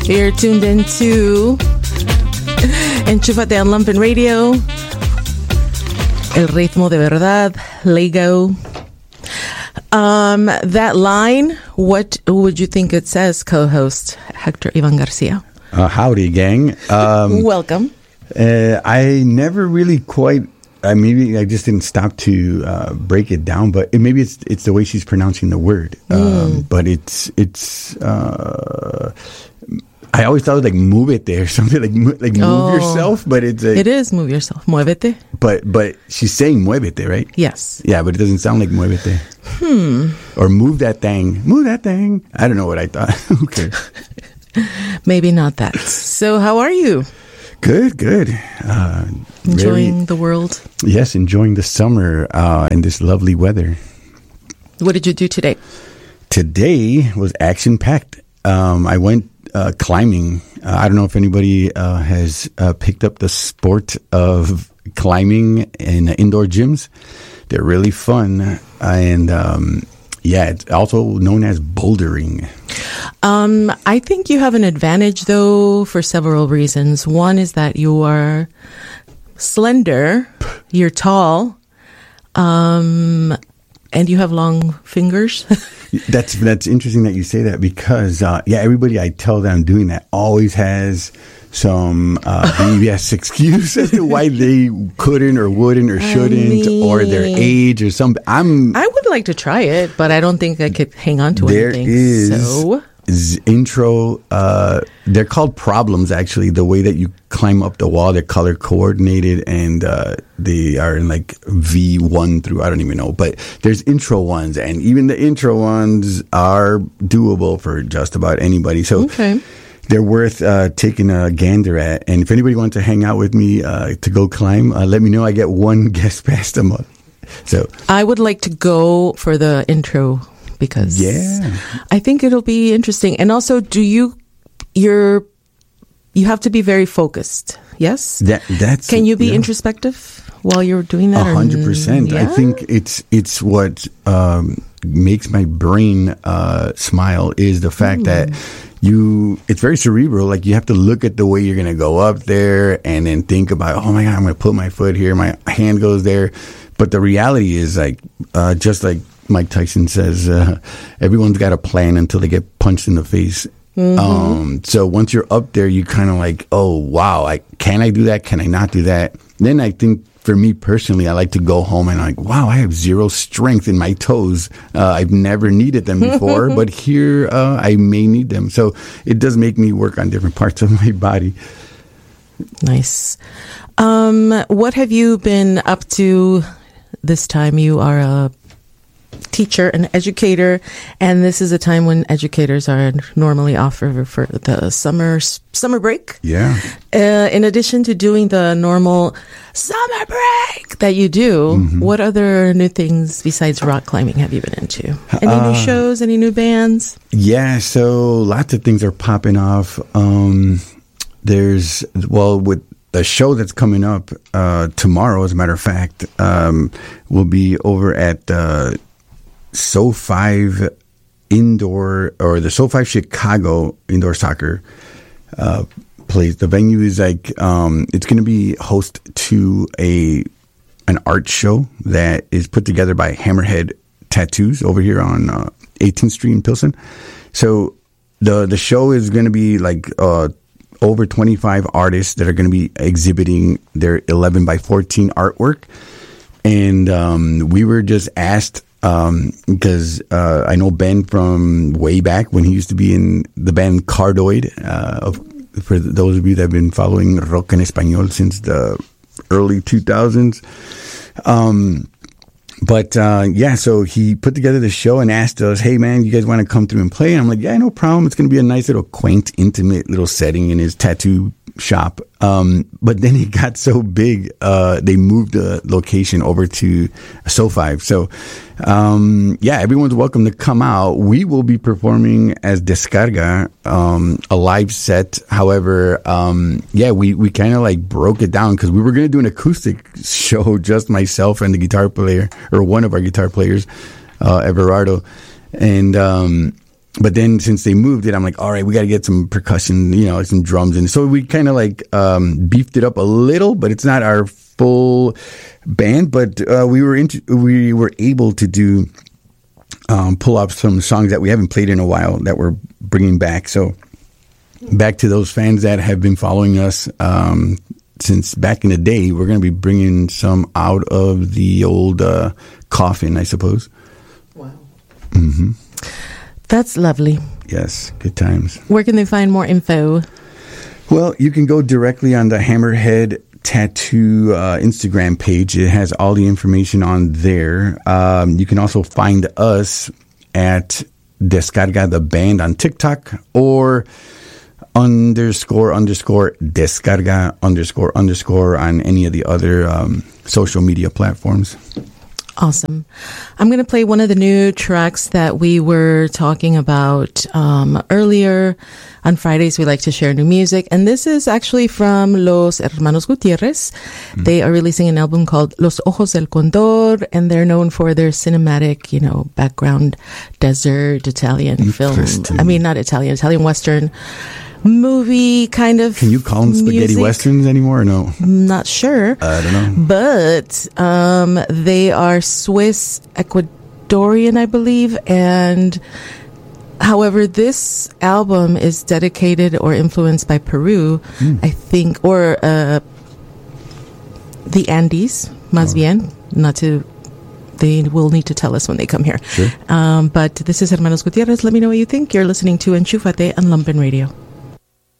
You're tuned into Enchúfate on Lumpen Radio, El Ritmo de Verdad, Lego. That line, what would you think it says, co-host Hector Ivan Garcia? Howdy, gang. Welcome. I never really quite... maybe I just didn't stop to break it down, but maybe it's the way she's pronouncing the word. But it's I always thought it was like muévete or something, like move yourself, but it is move yourself, muévete. But she's saying muévete, right? Yes. Yeah, but it doesn't sound like muévete. Or move that thing. I don't know what I thought. Who cares? Maybe not that. So how are you? Good. Enjoying the world? Yes, enjoying the summer and this lovely weather. What did you do today? Today was action-packed. I went climbing. I don't know if anybody has picked up the sport of climbing in indoor gyms. They're really fun. And it's also known as bouldering. I think you have an advantage, though, for several reasons. One is that you are slender, you're tall, and you have long fingers. That's interesting that you say that because, everybody I tell that I'm doing that always has some BS excuse as to why they couldn't or wouldn't or shouldn't or their age or something. I would like to try it, but I don't think I could hang on to anything. There is intro. They're called problems, actually. The way that you climb up the wall, they're color coordinated, and they are in like V1 through I don't even know. But there's intro ones, and even the intro ones are doable for just about anybody. So. Okay. They're worth taking a gander at. And if anybody wants to hang out with me to go climb, let me know. I get one guest pass a month. So I would like to go for the intro because I think it'll be interesting. And also, you have to be very focused. Yes? Can you be introspective while you're doing that? 100%. I think it's what makes my brain smile is the fact that it's very cerebral. Like you have to look at the way you're going to go up there and then think about, oh my God, I'm going to put my foot here. My hand goes there. But the reality is like, just like Mike Tyson says, everyone's got a plan until they get punched in the face. So once you're up there, you kind of like, oh, wow, can I do that? Can I not do that? Then I think for me personally, I like to go home and like, wow, I have zero strength in my toes. I've never needed them before, but here I may need them. So it does make me work on different parts of my body. Nice. What have you been up to this time? You are a teacher, an educator, and this is a time when educators are normally off for the summer break. Yeah. In addition to doing the normal summer break that you do, what other new things besides rock climbing have you been into? Any new shows? Any new bands? Yeah, so lots of things are popping off. With the show that's coming up tomorrow, as a matter of fact, will be over at So5 Indoor, or the So5 Chicago Indoor Soccer place. The venue is like, it's going to be host to an art show that is put together by Hammerhead Tattoos over here on 18th Street in Pilsen. So the show is going to be like over 25 artists that are going to be exhibiting their 11 by 14 artwork. And we were just asked, because I know Ben from way back when he used to be in the band Cardoid. For those of you that have been following rock en español since the early 2000s. So he put together the show and asked us, hey man, you guys want to come through and play? And I'm like, yeah, no problem. It's going to be a nice little quaint, intimate little setting in his tattoo shop. But then it got so big, they moved the location over to So5. So, everyone's welcome to come out. We will be performing as Descarga, a live set. However, we kind of like broke it down because we were going to do an acoustic show, just myself and the guitar player, or one of our guitar players, Everardo. And, but then since they moved it, I'm like, all right, we got to get some percussion, some drums. And so we kind of like beefed it up a little, but it's not our full band. But we were able to do pull up some songs that we haven't played in a while that we're bringing back. So back to those fans that have been following us since back in the day, we're going to be bringing some out of the old coffin, I suppose. Wow. Mm-hmm. That's lovely. Yes, good times. Where can they find more info? Well, you can go directly on the Hammerhead Tattoo Instagram page. It has all the information on there. You can also find us at Descarga the Band on TikTok or __descarga_ on any of the other social media platforms. Awesome. I'm going to play one of the new tracks that we were talking about earlier. On Fridays, we like to share new music. And this is actually from Los Hermanos Gutierrez. Mm-hmm. They are releasing an album called Los Ojos del Condor, and they're known for their cinematic, background desert Italian film. I mean, not Italian Western movie kind of. Can you call them spaghetti music westerns anymore or no? Not sure. I don't know. But they are Swiss Ecuadorian, I believe, and however, this album is dedicated or influenced by Peru, I think, or the Andes, más bien, they will need to tell us when they come here. Sure. But this is Hermanos Gutierrez. Let me know what you think. You're listening to Enchúfate on Lumpen Radio.